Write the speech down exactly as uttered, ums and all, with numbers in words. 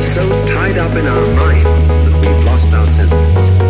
so tied up in our minds that we've lost our senses.